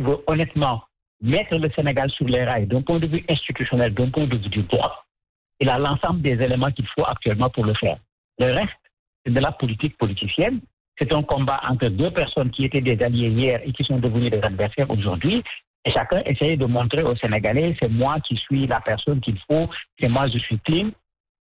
veut honnêtement mettre le Sénégal sur les rails d'un point de vue institutionnel, d'un point de vue du droit, il a l'ensemble des éléments qu'il faut actuellement pour le faire. Le reste, c'est de la politique politicienne. C'est un combat entre deux personnes qui étaient des alliés hier et qui sont devenus des adversaires aujourd'hui. Et chacun essaye de montrer aux Sénégalais, c'est moi qui suis la personne qu'il faut, c'est moi je suis clean.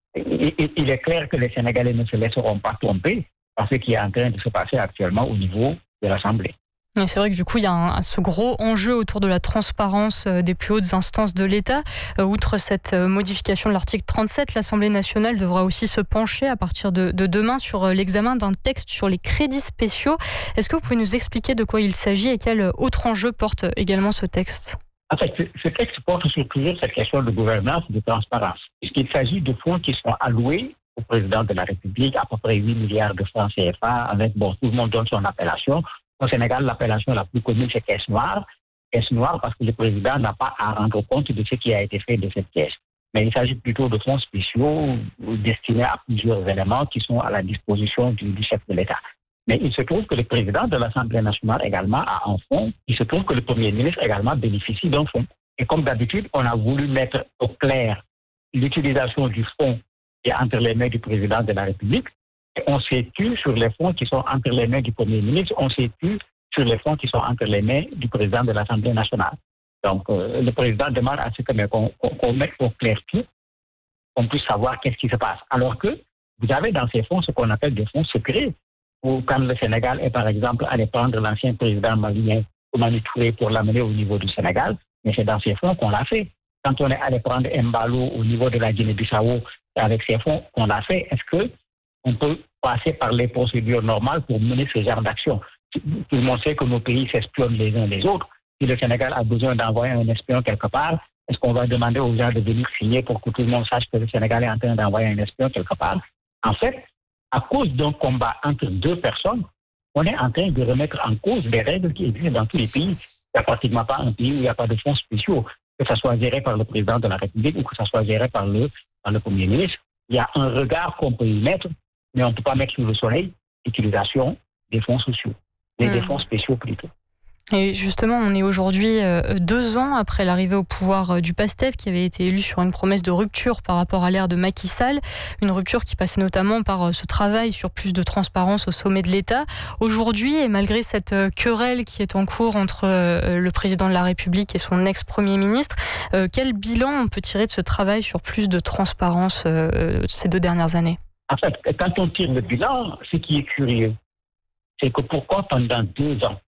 Il est clair que les Sénégalais ne se laisseront pas tromper par ce qui est en train de se passer actuellement au niveau de l'Assemblée. Et c'est vrai que du coup, il y a ce gros enjeu autour de la transparence des plus hautes instances de l'État. Outre cette modification de l'article 37, l'Assemblée nationale devra aussi se pencher à partir de demain sur l'examen d'un texte sur les crédits spéciaux. Est-ce que vous pouvez nous expliquer de quoi il s'agit et quel autre enjeu porte également ce texte ? En fait, ce texte porte sur toujours cette question de gouvernance et de transparence. Puisqu'il s'agit de fonds qui sont alloués au président de la République, à peu près 8 milliards de francs CFA, avec, tout le monde donne son appellation. Au Sénégal, l'appellation la plus connue, c'est caisse noire. Caisse noire parce que le président n'a pas à rendre compte de ce qui a été fait de cette caisse. Mais il s'agit plutôt de fonds spéciaux destinés à plusieurs éléments qui sont à la disposition du chef de l'État. Mais il se trouve que le président de l'Assemblée nationale également a un fonds. Il se trouve que le Premier ministre également bénéficie d'un fonds. Et comme d'habitude, on a voulu mettre au clair l'utilisation du fonds qui est entre les mains du président de la République. Et on s'est tué sur les fonds qui sont entre les mains du Premier ministre, on s'est tué sur les fonds qui sont entre les mains du président de l'Assemblée nationale. Donc, le président demande à ce qu'on mette au clair tout, qu'on puisse savoir qu'est-ce qui se passe. Alors que vous avez dans ces fonds ce qu'on appelle des fonds secrets, où quand le Sénégal est par exemple allé prendre l'ancien président malien, Oumani Touré, pour l'amener au niveau du Sénégal, mais c'est dans ces fonds qu'on l'a fait. Quand on est allé prendre Mbalo au niveau de la Guinée-Bissau, c'est avec ces fonds qu'on l'a fait. Est-ce que on peut passer par les procédures normales pour mener ce genre d'action? Tout le monde sait que nos pays s'espionnent les uns les autres. Si le Sénégal a besoin d'envoyer un espion quelque part, est-ce qu'on va demander aux gens de venir signer pour que tout le monde sache que le Sénégal est en train d'envoyer un espion quelque part? En fait, à cause d'un combat entre deux personnes, on est en train de remettre en cause les règles qui existent dans tous les pays. Il n'y a pratiquement pas un pays où il n'y a pas de fonds spéciaux, que ce soit géré par le président de la République ou que ce soit géré par le Premier ministre. Il y a un regard qu'on peut y mettre, mais on ne peut pas mettre sous le soleil l'utilisation des fonds sociaux, des fonds spéciaux plutôt. Et justement, on est aujourd'hui 2 ans après l'arrivée au pouvoir du PASTEF, qui avait été élu sur une promesse de rupture par rapport à l'ère de Macky Sall, une rupture qui passait notamment par ce travail sur plus de transparence au sommet de l'État. Aujourd'hui, et malgré cette querelle qui est en cours entre le président de la République et son ex-premier ministre, quel bilan on peut tirer de ce travail sur plus de transparence ces 2 dernières années? En fait, quand on tire le bilan, ce qui est curieux, c'est que pourquoi pendant 2 ans,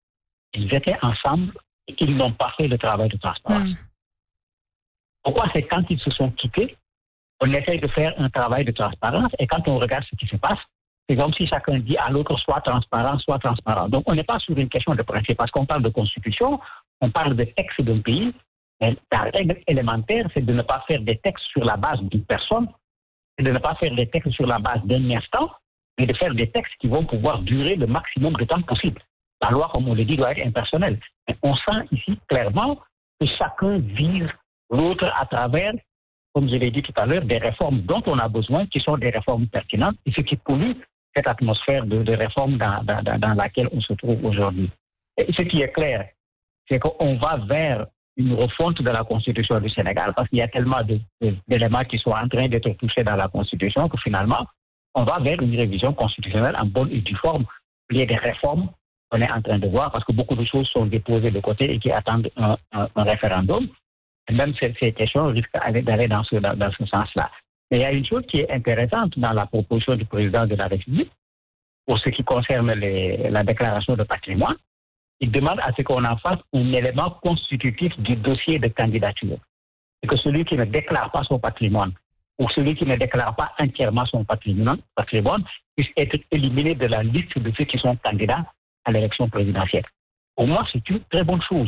ils étaient ensemble et qu'ils n'ont pas fait le travail de transparence. Pourquoi? C'est quand ils se sont quittés, on essaye de faire un travail de transparence et quand on regarde ce qui se passe, c'est comme si chacun dit à l'autre soit transparent, soit transparent. Donc on n'est pas sur une question de principe parce qu'on parle de constitution, on parle de texte d'un pays, mais la règle élémentaire, c'est de ne pas faire des textes sur la base d'une personne, c'est de ne pas faire des textes sur la base d'un instant, mais de faire des textes qui vont pouvoir durer le maximum de temps possible. La loi, comme on le dit, doit être impersonnelle. Mais on sent ici clairement que chacun vise l'autre à travers, comme je l'ai dit tout à l'heure, des réformes dont on a besoin, qui sont des réformes pertinentes, et ce qui pollue cette atmosphère de réforme dans laquelle on se trouve aujourd'hui. Et ce qui est clair, c'est qu'on va vers une refonte de la Constitution du Sénégal, parce qu'il y a tellement d'éléments qui sont en train d'être touchés dans la Constitution que finalement, on va vers une révision constitutionnelle en bonne et due forme. Il y a des réformes qu'on est en train de voir parce que beaucoup de choses sont déposées de côté et qui attendent un référendum. Et même ces questions risquent d'aller dans ce sens-là. Mais il y a une chose qui est intéressante dans la proposition du président de la République pour ce qui concerne la déclaration de patrimoine. Il demande à ce qu'on en fasse un élément constitutif du dossier de candidature. Et que celui qui ne déclare pas son patrimoine ou celui qui ne déclare pas entièrement son patrimoine puisse être éliminé de la liste de ceux qui sont candidats à l'élection présidentielle. Pour moi, c'est une très bonne chose.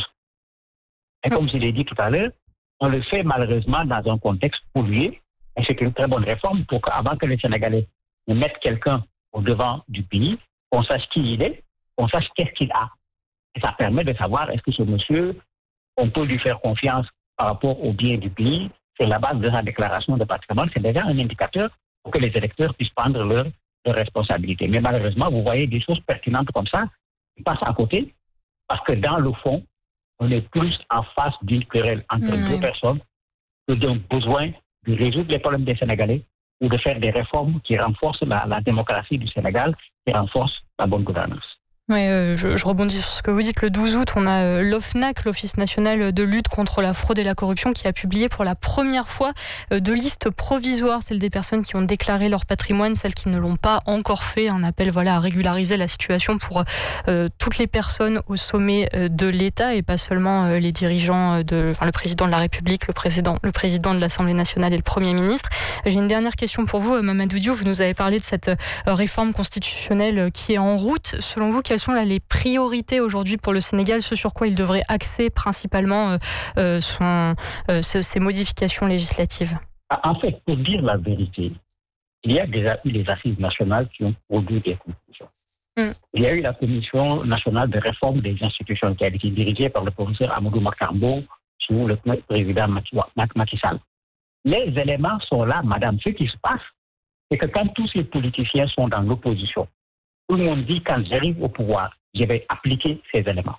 Et comme je l'ai dit tout à l'heure, on le fait malheureusement dans un contexte pollué. Et c'est une très bonne réforme pour qu'avant que les Sénégalais ne mettent quelqu'un au devant du pays, on sache qui il est, on sache qu'est-ce qu'il a. Et ça permet de savoir est-ce que ce monsieur, on peut lui faire confiance par rapport au bien du pays sur la base de sa déclaration de patrimoine. C'est déjà un indicateur pour que les électeurs puissent prendre leurs responsabilités. Mais malheureusement, vous voyez des choses pertinentes comme ça qui passent à côté parce que dans le fond, on est plus en face d'une querelle entre deux personnes que d'un besoin de résoudre les problèmes des Sénégalais ou de faire des réformes qui renforcent la démocratie du Sénégal, qui renforcent la bonne gouvernance. Oui, je rebondis sur ce que vous dites. Le 12 août, on a l'OFNAC, l'Office national de lutte contre la fraude et la corruption, qui a publié pour la première fois deux listes provisoires, celles des personnes qui ont déclaré leur patrimoine, celles qui ne l'ont pas encore fait. Un appel à régulariser la situation pour toutes les personnes au sommet de l'État et pas seulement les dirigeants, le président de la République, le président de l'Assemblée nationale et le Premier ministre. J'ai une dernière question pour vous, Mamadou Diouf. Vous nous avez parlé de cette réforme constitutionnelle qui est en route. Selon vous, quelles sont les priorités aujourd'hui pour le Sénégal, ce sur quoi il devrait axer principalement ces modifications législatives? En fait, pour dire la vérité, il y a déjà eu les assises nationales qui ont produit des conclusions. Il y a eu la Commission nationale de réforme des institutions qui a été dirigée par le professeur Amadou Makambo sous le président Macky Sall. Les éléments sont là, madame. Ce qui se passe, c'est que quand tous ces politiciens sont dans l'opposition, tout le monde dit, quand j'arrive au pouvoir, je vais appliquer ces éléments.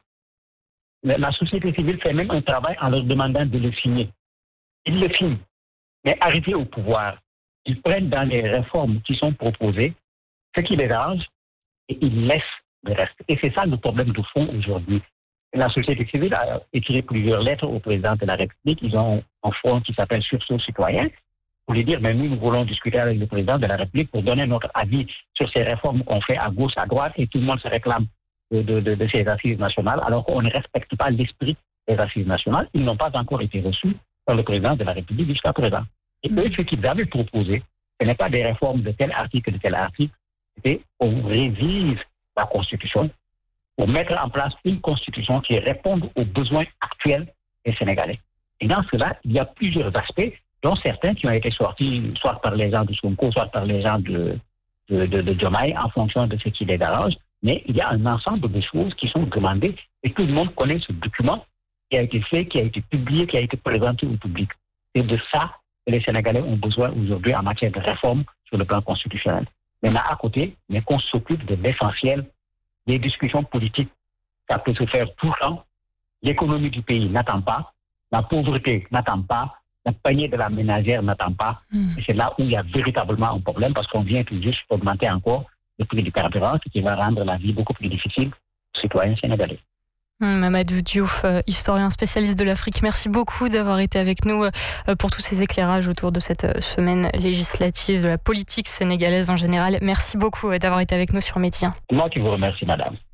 La société civile fait même un travail en leur demandant de le signer. Ils le signent. Mais arrivés au pouvoir, ils prennent dans les réformes qui sont proposées ce qui les arrange et ils laissent le reste. Et c'est ça le problème de fond aujourd'hui. La société civile a écrit plusieurs lettres au président de la République. Ils ont un front qui s'appelle Sursaut citoyen. Pour lui dire, mais nous voulons discuter avec le président de la République pour donner notre avis sur ces réformes qu'on fait à gauche, à droite, et tout le monde se réclame de ces assises nationales, alors qu'on ne respecte pas l'esprit des assises nationales. Ils n'ont pas encore été reçus par le président de la République jusqu'à présent. Et eux, ce qu'ils avaient proposé, ce n'est pas des réformes de tel article, c'était qu'on révise la Constitution pour mettre en place une Constitution qui réponde aux besoins actuels des Sénégalais. Et dans cela, il y a plusieurs aspects, dont certains qui ont été sortis soit par les gens de Sonko, soit par les gens de Diomaye, en fonction de ce qui les arrange. Mais il y a un ensemble de choses qui sont demandées et tout le monde connaît ce document qui a été fait, qui a été publié, qui a été présenté au public. C'est de ça que les Sénégalais ont besoin aujourd'hui en matière de réforme sur le plan constitutionnel. Maintenant, à côté, mais qu'on s'occupe de l'essentiel, des discussions politiques. Ça peut se faire tout le temps. L'économie du pays n'attend pas. La pauvreté n'attend pas. Le panier de la ménagère n'attend pas. Et c'est là où il y a véritablement un problème parce qu'on vient tout juste augmenter encore le prix du carburant, ce qui va rendre la vie beaucoup plus difficile aux citoyens sénégalais. Mamadou Diouf, historien spécialiste de l'Afrique, merci beaucoup d'avoir été avec nous pour tous ces éclairages autour de cette semaine législative, de la politique sénégalaise en général. Merci beaucoup d'avoir été avec nous sur Média. Moi qui vous remercie, madame.